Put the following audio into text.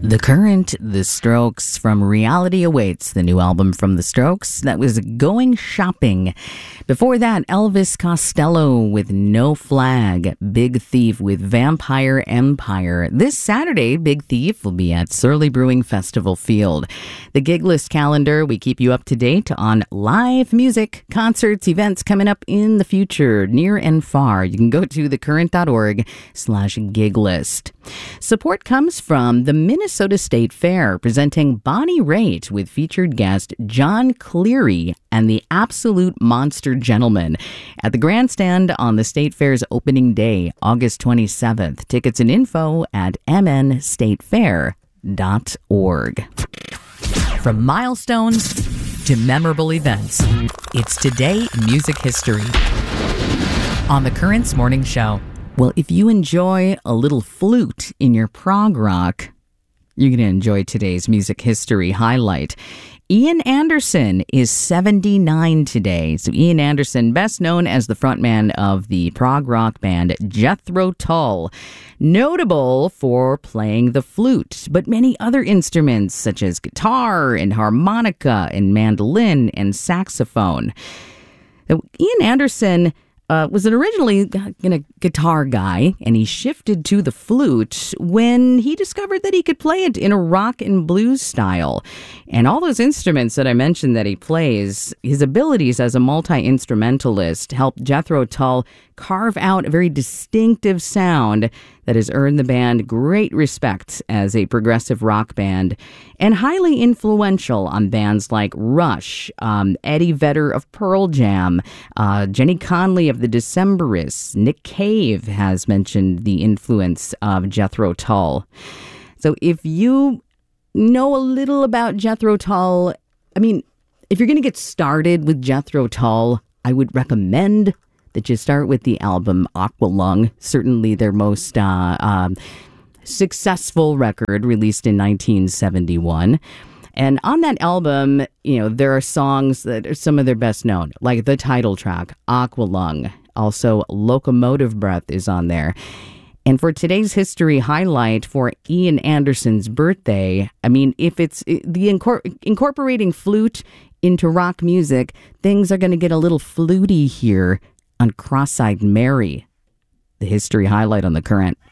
The Current, The Strokes from Reality Awaits, the new album from The Strokes. That was Going Shopping. Before that, Elvis Costello with No Flag, Big Thief with Vampire Empire. This Saturday, Big Thief will be at Surly Brewing Festival Field. The gig list calendar, we keep you up to date on live music, concerts, events coming up in the future, near and far. You can go to thecurrent.org/gig list. Support comes from the Minnesota State Fair, presenting Bonnie Raitt with featured guest John Cleary and the Absolute Monster Gentleman at the Grandstand on the State Fair's opening day, August 27th. Tickets and info at mnstatefair.org. From milestones to memorable events, it's Today in Music History on the Current's Morning Show. Well, if you enjoy a little flute in your prog rock, you're going to enjoy today's music history highlight. Ian Anderson is 79 today. So Ian Anderson, best known as the frontman of the prog rock band Jethro Tull, notable for playing the flute, but many other instruments such as guitar and harmonica and mandolin and saxophone. Now, Ian Anderson was originally a guitar guy, and he shifted to the flute when he discovered that he could play it in a rock and blues style. And all those instruments that I mentioned that he plays, his abilities as a multi-instrumentalist helped Jethro Tull carve out a very distinctive sound that has earned the band great respect as a progressive rock band and highly influential on bands like Rush, Eddie Vedder of Pearl Jam, Jenny Conley of the Decemberists. Nick Cave has mentioned the influence of Jethro Tull. So if you know a little about Jethro Tull, I mean, if you're going to get started with Jethro Tull, I would recommend that you start with the album Aqualung, certainly their most successful record, released in 1971. And on that album, you know, there are songs that are some of their best known, like the title track, Aqualung. Also, Locomotive Breath is on there. And for today's history highlight for Ian Anderson's birthday, I mean, if it's the incorporating flute into rock music, things are going to get a little fluty here on Cross-Eyed Mary, the history highlight on The Current.